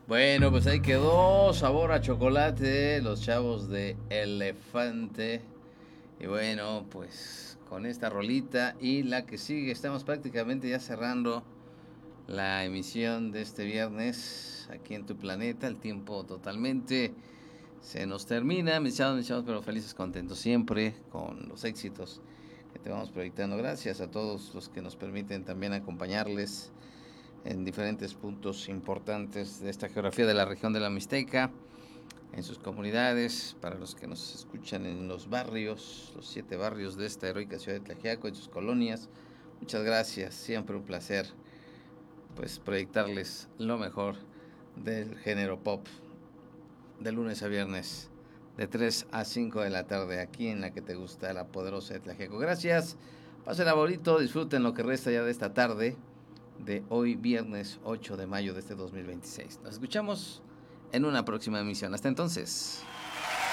Bueno, pues ahí quedó, sabor a chocolate, los chavos de Elefante. Y bueno, pues con esta rolita y la que sigue, estamos prácticamente ya cerrando la emisión de este viernes aquí en tu planeta. El tiempo totalmente se nos termina, mis chavos, pero felices, contentos siempre con los éxitos que te vamos proyectando. Gracias a todos los que nos permiten también acompañarles en diferentes puntos importantes de esta geografía de la región de la Mixteca, en sus comunidades, para los que nos escuchan en los barrios, los 7 barrios de esta heroica ciudad de Tlaxiaco, en sus colonias. Muchas gracias, siempre un placer pues proyectarles lo mejor del género pop de lunes a viernes de 3 a 5 de la tarde aquí en la que te gusta, la poderosa de Tlaxiaco. Gracias, pasen a bonito, disfruten lo que resta ya de esta tarde de hoy viernes 8 de mayo de este 2026. Nos escuchamos en una próxima emisión. Hasta entonces.